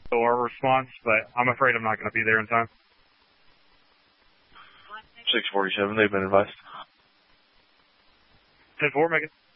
our response, but I'm afraid I'm not going to be there in time. 647, they've been advised. 10-4, Megan.